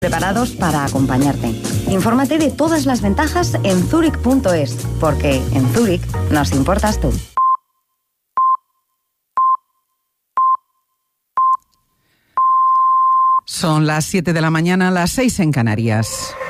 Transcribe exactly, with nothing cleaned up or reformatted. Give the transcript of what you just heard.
preparados para acompañarte. Infórmate de todas las ventajas en zurich punto es, porque en Zurich nos importas tú. Son las siete de la mañana, las seis en Canarias.